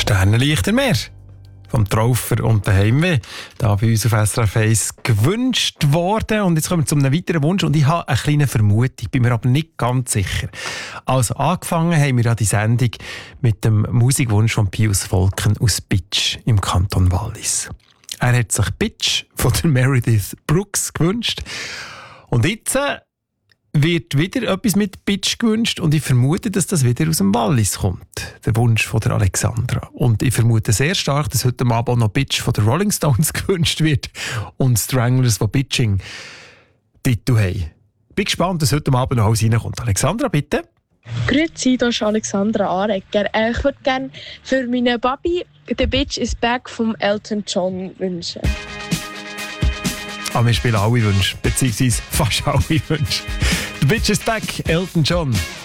Sternenlichter mehr. Vom Traufer und der Heimweh. Da bei uns auf SRF 1 gewünscht worden. Und jetzt kommen wir zu einem weiteren Wunsch. Und ich habe eine kleine Vermutung, bin mir aber nicht ganz sicher. Also angefangen haben wir ja die Sendung mit dem Musikwunsch von Pius Volken aus Bitsch im Kanton Wallis. Er hat sich Bitch von der Meredith Brooks gewünscht. Und jetzt wird wieder etwas mit Bitch gewünscht und ich vermute, dass das wieder aus dem Wallis kommt. Der Wunsch von der Alexandra. Und ich vermute sehr stark, dass heute Abend auch noch Bitch von der Rolling Stones gewünscht wird und Stranglers, die Bitching Titel haben. Bin gespannt, dass heute Abend noch alles reinkommt. Alexandra, bitte. Grüezi, hier ist Alexandra Arecker. Ich würde gerne für meine Baby «The Bitch is Back» vom Elton John wünschen. Wir spielen alle Wünsche, beziehungsweise fast alle Wünsche. «The Bitch is Back», Elton John.